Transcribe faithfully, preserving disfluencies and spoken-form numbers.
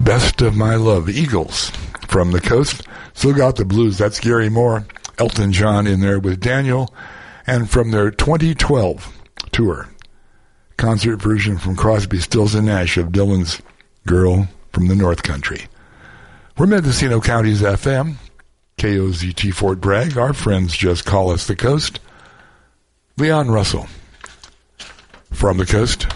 Best of My Love, Eagles from the coast. Still got the blues. That's Gary Moore, Elton John in there with Daniel. And from their twenty twelve tour, concert version from Crosby, Stills and Nash of Dylan's Girl from the North Country. We're Mendocino County's F M, K O Z T Fort Bragg. Our friends just call us the coast. Leon Russell from the coast.